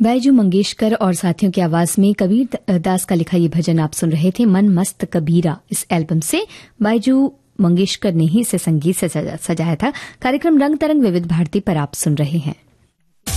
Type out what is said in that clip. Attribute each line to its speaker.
Speaker 1: बैजू मंगेशकर और साथियों की आवाज में कबीर दास का लिखा ये भजन आप सुन रहे थे, मन मस्त कबीरा। इस एल्बम से बैजू मंगेशकर ने ही इसे संगीत से सजाया था। कार्यक्रम रंग तरंग विविध भारती पर आप सुन रहे हैं।